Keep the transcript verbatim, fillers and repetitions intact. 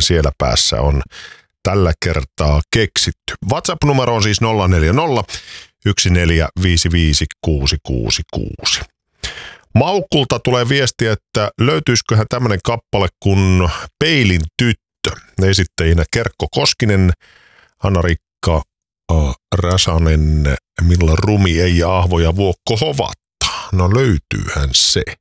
nimittäin siellä päässä on tällä kertaa keksitty. WhatsApp-numero on siis nolla neljä nolla, yksi neljä viisi viisi, kuusi kuusi kuusi. Maukulta tulee viestiä, että löytyisiköhän tämmöinen kappale kuin Peilin tyttö. Esittäjinä Kerkko Koskinen, Hanna-Riikka äh, Räsänen, Milla Rumi, Eija Ahvo ja Vuokko Hovatta. No löytyyhän se.